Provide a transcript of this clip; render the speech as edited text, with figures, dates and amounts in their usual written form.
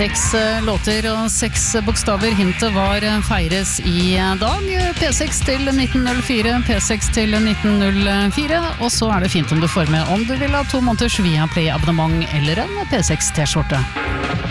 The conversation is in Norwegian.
6 låter og 6 bokstaver. Hintet var feires i dag. P6 til 1904, P6 til 1904. Og så det fint om du får med om du vil ha 2 måneders Viaplay abonnement eller en P6 T-skjorte.